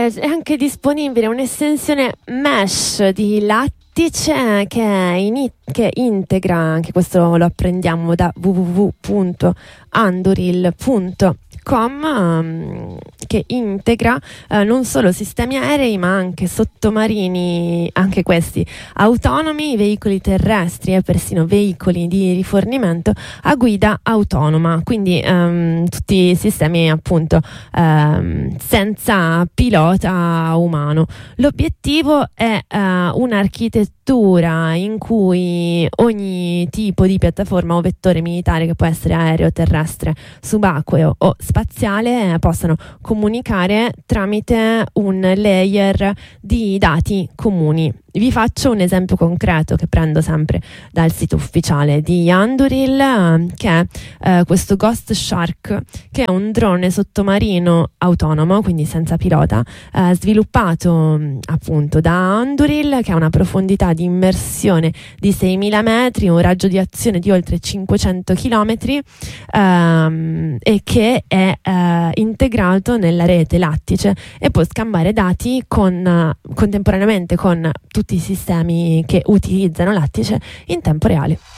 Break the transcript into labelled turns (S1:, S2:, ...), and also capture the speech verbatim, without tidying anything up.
S1: eh, è anche disponibile un'estensione mesh di Lattice che, in, che integra, anche questo lo apprendiamo da w w w punto anduril punto com, um, che integra uh, non solo sistemi aerei ma anche sottomarini, anche questi autonomi, veicoli terrestri e persino veicoli di rifornimento a guida autonoma, quindi um, tutti i sistemi appunto um, senza pilota umano. L'obiettivo è uh, un'architettura in cui ogni tipo di piattaforma o vettore militare, che può essere aereo, terrestre, subacqueo o spaziale, possano comunicare tramite un layer di dati comuni. Vi faccio un esempio concreto che prendo sempre dal sito ufficiale di Anduril, che è eh, questo Ghost Shark, che è un drone sottomarino autonomo, quindi senza pilota, eh, sviluppato appunto da Anduril, che ha una profondità di immersione di seimila metri, un raggio di azione di oltre cinquecento chilometri, ehm, e che è eh, integrato nella rete Lattice e può scambiare dati con, eh, contemporaneamente con tutti i sistemi che utilizzano Lattice in tempo reale.